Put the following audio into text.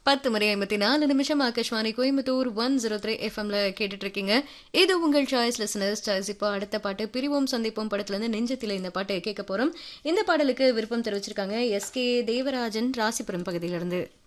10:54 ஆகாஷ்வாணி கோயம்புத்தூர் 103 எஃப்எம்ல கேட்டுட்டு இருக்கீங்க. இது உங்கள் சாய்ஸ் லிசனர்ஸ் சாய்ஸ். இப்போ அடுத்த பாட்டு பிரிவோம் சந்திப்போம் படத்துல இருந்து நெஞ்சத்தில இந்த பாட்டு கேட்க போறோம். இந்த பாடலுக்கு விருப்பம் தெரிவிச்சிருக்காங்க எஸ்கே தேவராஜன் ராசிபுரம் பகுதியிலிருந்து.